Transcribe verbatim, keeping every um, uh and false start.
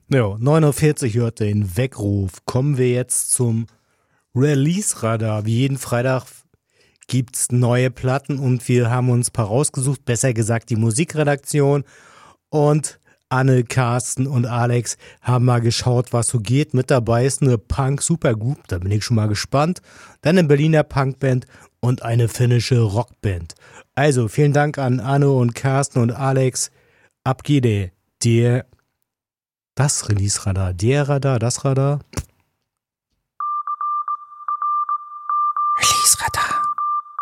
Ja, neun Uhr vierzig hört den Weckruf. Kommen wir jetzt zum Release-Radar. Wie jeden Freitag gibt's neue Platten und wir haben uns ein paar rausgesucht, besser gesagt die Musikredaktion. Und Anne, Carsten und Alex haben mal geschaut, was so geht. Mit dabei ist eine Punk-Supergroup, da bin ich schon mal gespannt. Dann eine Berliner Punkband und eine finnische Rockband. Also vielen Dank an Anne und Carsten und Alex. Ab geht der, das Release-Radar, der Radar, das Radar.